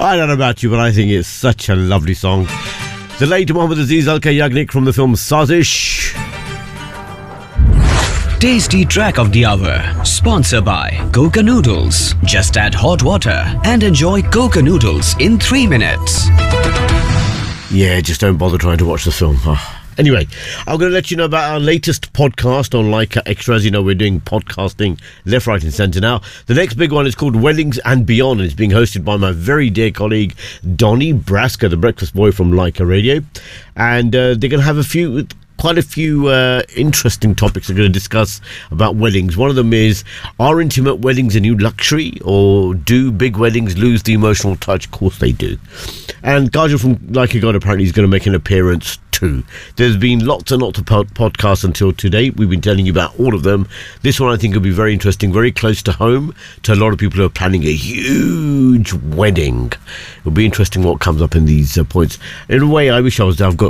I don't know about you, but I think it's such a lovely song. The late Mohammad Aziz Alka Yagnik from the film Sazish. Tasty track of the hour, sponsored by Coca Noodles. Just add hot water and enjoy Coca Noodles in 3 minutes. Yeah, just don't bother trying to watch the film. Anyway, I'm going to let you know about our latest podcast on Leica Extra. As you know, we're doing podcasting left, right and centre now. The next big one is called Weddings and Beyond, and it's being hosted by my very dear colleague Donny Brasco, the breakfast boy from Leica Radio. And they're going to have quite a few interesting topics they're going to discuss about weddings. One of them is, are intimate weddings a new luxury, or do big weddings lose the emotional touch? Of course they do. And Kajal from Like a God apparently is going to make an appearance too. There's been lots and lots of podcasts until today. We've been telling you about all of them. This one I think will be very interesting, very close to home to a lot of people who are planning a huge wedding. It'll be interesting what comes up in these points. In a way, I wish I've got